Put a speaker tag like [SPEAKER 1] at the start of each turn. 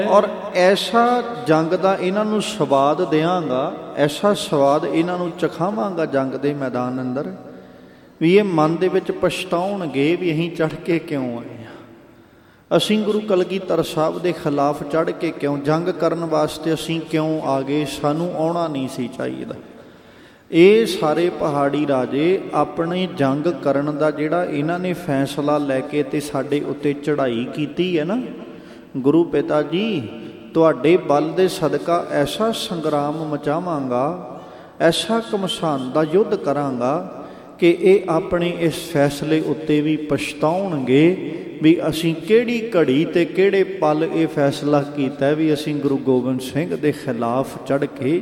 [SPEAKER 1] ਔਰ ਐਸਾ ਜੰਗ ਦਾ ਇਹਨਾਂ ਨੂੰ ਸਵਾਦ ਦਿਆਂਗਾ, ਐਸਾ ਸਵਾਦ ਇਹਨਾਂ ਨੂੰ ਚਖਾਵਾਂਗਾ ਜੰਗ ਦੇ ਮੈਦਾਨ ਅੰਦਰ, ਵੀ ਇਹ ਮਨ ਦੇ ਵਿੱਚ ਪਛਤਾਉਣਗੇ ਵੀ ਅਸੀਂ ਚੜ੍ਹ ਕੇ ਕਿਉਂ ਆਏ ਹਾਂ, ਅਸੀਂ ਗੁਰੂ ਕਲਗੀਧਰ ਸਾਹਿਬ ਦੇ ਖਿਲਾਫ ਚੜ੍ਹ ਕੇ ਕਿਉਂ, ਜੰਗ ਕਰਨ ਵਾਸਤੇ ਅਸੀਂ ਕਿਉਂ ਆ ਗਏ, ਸਾਨੂੰ ਆਉਣਾ ਨਹੀਂ ਸੀ ਚਾਹੀਦਾ। ਇਹ ਸਾਰੇ ਪਹਾੜੀ ਰਾਜੇ ਆਪਣੇ ਜੰਗ ਕਰਨ ਦਾ ਜਿਹੜਾ ਇਹਨਾਂ ਨੇ ਫੈਸਲਾ ਲੈ ਕੇ ਤੇ ਸਾਡੇ ਉੱਤੇ ਚੜ੍ਹਾਈ ਕੀਤੀ ਹੈ ਨਾ, ਗੁਰੂ ਪਿਤਾ ਜੀ ਤੁਹਾਡੇ ਬਲ ਦੇ ਸਦਕਾ ਐਸਾ ਸੰਗਰਾਮ ਮਚਾਵਾਂਗਾ, ਐਸਾ ਘਮਸਾਨ ਦਾ ਯੁੱਧ ਕਰਾਂਗਾ ਕਿ ਇਹ ਆਪਣੇ ਇਸ ਫੈਸਲੇ ਉੱਤੇ ਵੀ ਪਛਤਾਉਣਗੇ ਵੀ ਅਸੀਂ ਕਿਹੜੀ ਘੜੀ ਤੇ ਕਿਹੜੇ ਪਲ ਇਹ ਫੈਸਲਾ ਕੀਤਾ ਵੀ ਅਸੀਂ ਗੁਰੂ ਗੋਬਿੰਦ ਸਿੰਘ ਦੇ ਖਿਲਾਫ ਚੜ੍ਹ ਕੇ